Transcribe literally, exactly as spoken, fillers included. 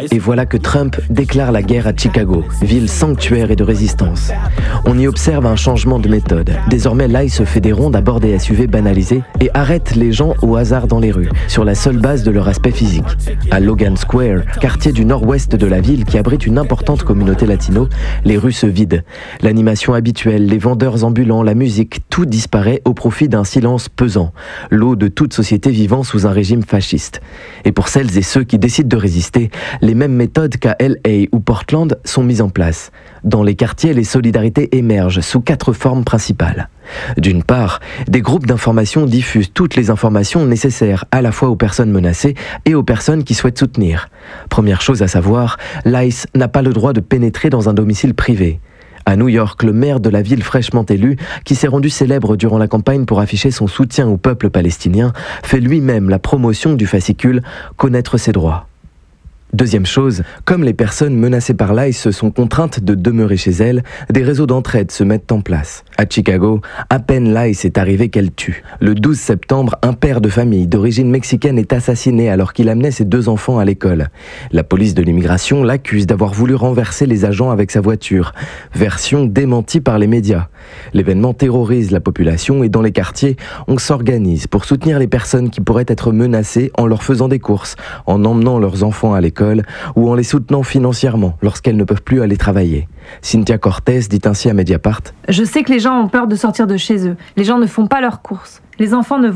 Et voilà que Trump déclare la guerre à Chicago, ville sanctuaire et de résistance. On y observe un changement de méthode. Désormais, l'ICE fait des rondes à bord des S U V banalisés et arrête les gens au hasard dans les rues, sur la seule base de leur aspect physique. À Logan Square, quartier du nord-ouest de la ville qui abrite une importante communauté latino, les rues se vident. L'animation habituelle, les vendeurs ambulants, la musique, tout disparaît au profit d'un silence pesant, l'eau de toute société vivant sous un régime fasciste. Et pour celles et ceux qui décident de résister, les mêmes méthodes qu'à L A ou Portland sont mises en place. Dans les quartiers, les solidarités émergent sous quatre formes principales. D'une part, des groupes d'information diffusent toutes les informations nécessaires à la fois aux personnes menacées et aux personnes qui souhaitent soutenir. Première chose à savoir, l'ICE n'a pas le droit de pénétrer dans un domicile privé. À New York, le maire de la ville fraîchement élu, qui s'est rendu célèbre durant la campagne pour afficher son soutien au peuple palestinien, fait lui-même la promotion du fascicule « Connaître ses droits ». Deuxième chose, comme les personnes menacées par l'ICE sont contraintes de demeurer chez elles, des réseaux d'entraide se mettent en place. À Chicago, à peine l'ICE est arrivé qu'elle tue. Le douze septembre, un père de famille d'origine mexicaine est assassiné alors qu'il amenait ses deux enfants à l'école. La police de l'immigration l'accuse d'avoir voulu renverser les agents avec sa voiture. Version démentie par les médias. L'événement terrorise la population et dans les quartiers, on s'organise pour soutenir les personnes qui pourraient être menacées en leur faisant des courses, en emmenant leurs enfants à l'école ou en les soutenant financièrement lorsqu'elles ne peuvent plus aller travailler. Cynthia Cortez dit ainsi à Mediapart : Je sais que les gens ont peur de sortir de chez eux. Les gens ne font pas leurs courses. Les enfants ne